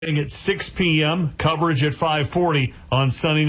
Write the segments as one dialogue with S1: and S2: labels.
S1: At 6 p.m., coverage at 5:40 on Sunny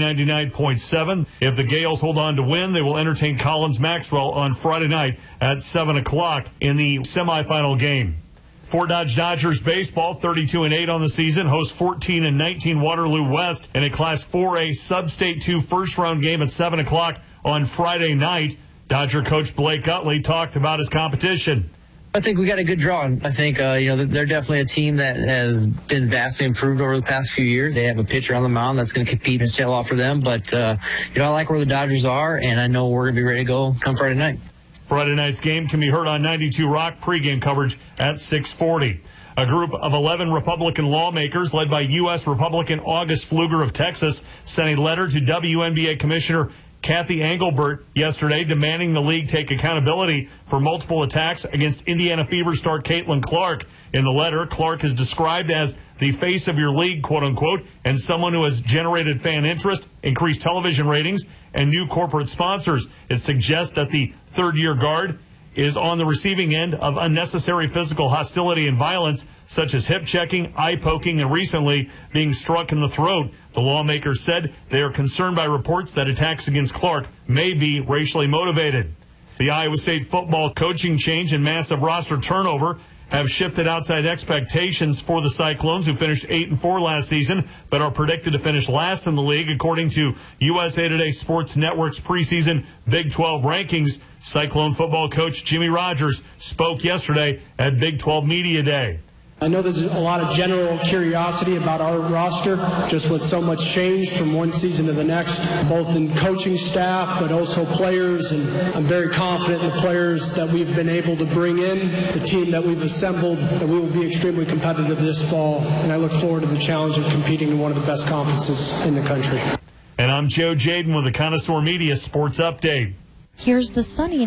S1: 99.7. If the Gales hold on to win, they will entertain Collins Maxwell on Friday night at 7 o'clock in the semifinal game. Fort Dodge Dodgers baseball, 32-8 on the season, hosts 14-19 Waterloo West in a Class 4A Sub-State 2 first-round game at 7 o'clock on Friday night. Dodger coach Blake Utley talked about his competition.
S2: I think we got a good draw. I think, they're definitely a team that has been vastly improved over the past few years. They have a pitcher on the mound that's going to compete his tail off for them. But, I like where the Dodgers are, and I know we're going to be ready to go come Friday night.
S1: Friday night's game can be heard on 92 Rock pregame coverage at 6:40. A group of 11 Republican lawmakers led by U.S. Republican August Pfluger of Texas sent a letter to WNBA Commissioner Kathy Engelbert yesterday demanding the league take accountability for multiple attacks against Indiana Fever star Caitlin Clark. In the letter, Clark is described as the face of your league, quote unquote, and someone who has generated fan interest, increased television ratings, and new corporate sponsors. It suggests that the third-year guard is on the receiving end of unnecessary physical hostility and violence, such as hip checking, eye poking, and recently being struck in the throat. The lawmakers said they are concerned by reports that attacks against Clark may be racially motivated. The Iowa State football coaching change and massive roster turnover have shifted outside expectations for the Cyclones, who finished 8-4 last season, but are predicted to finish last in the league, according to USA Today Sports Network's preseason Big 12 rankings. Cyclone football coach Jimmy Rogers spoke yesterday at Big 12 Media Day.
S3: I know there's a lot of general curiosity about our roster, just with so much change from one season to the next, both in coaching staff, but also players. And I'm very confident in the players that we've been able to bring in, the team that we've assembled, that we will be extremely competitive this fall. And I look forward to the challenge of competing in one of the best conferences in the country.
S1: And I'm Joe Jaden with the Connoisseur Media Sports Update.
S4: Here's the sunny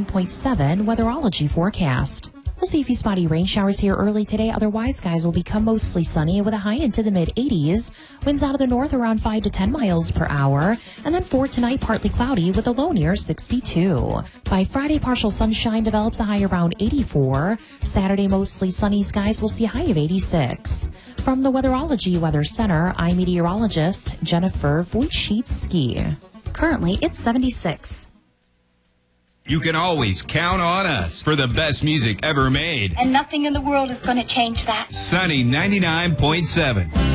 S4: 99.7 weatherology forecast. We'll see a few spotty rain showers here early today. Otherwise, skies will become mostly sunny with a high into the mid-80s. Winds out of the north around 5 to 10 miles per hour. And then for tonight, partly cloudy with a low near 62. By Friday, partial sunshine develops a high around 84. Saturday, mostly sunny skies will see a high of 86. From the Weatherology Weather Center, I'm meteorologist Jennifer Wojcicki. Currently, it's 76.
S5: You can always count on us for the best music ever made.
S6: And nothing in the world is going to change that.
S5: Sunny 99.7.